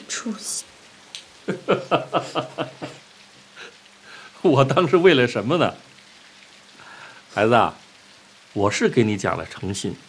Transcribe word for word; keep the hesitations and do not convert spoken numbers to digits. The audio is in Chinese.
出息。 我当是为了什么呢？孩子啊，我是给你讲了诚信，